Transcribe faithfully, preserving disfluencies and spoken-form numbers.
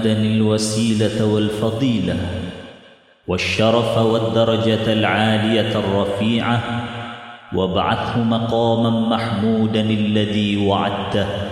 الوسيلة والفضيلة والشرف والدرجة العالية الرفيعة، وابعثه مقاما محمودا الذي وعدته